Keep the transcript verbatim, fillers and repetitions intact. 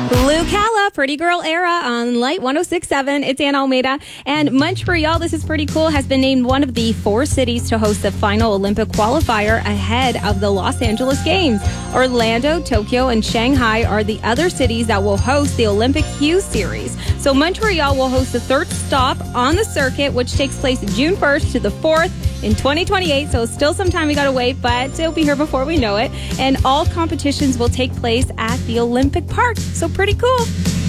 Lou Calla, Pretty Girl Era on Light one oh six point seven. It's Anna Almeida. And Montreal, this is pretty cool, has been named one of the four cities to host the final Olympic qualifier ahead of the Los Angeles Games. Orlando, Tokyo, and Shanghai are the other cities that will host the Olympic Hue Series. So Montreal will host the third stop on the circuit, which takes place June first to the fourth in twenty twenty-eight. So still some time we got to wait, but it'll be here before we know it. And all competitions will take place at the Olympic Park. So pretty cool.